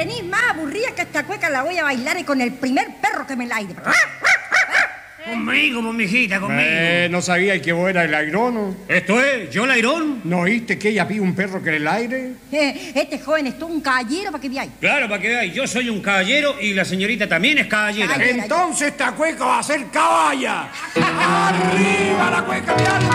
tenéis más aburrida que esta cueca la voy a bailar y con el primer perro que me la aire. Conmigo, mijita, conmigo. No sabía que vos eras el airono. ¿Esto es? ¿Yo el airón? ¿No oíste que ella pide un perro que en el aire? Este joven es todo un caballero para que veáis. Claro, para que veáis. Yo soy un caballero y la señorita también es caballera. Caballera. Entonces esta cueca va a ser caballa. ¡Arriba la cueca de alma!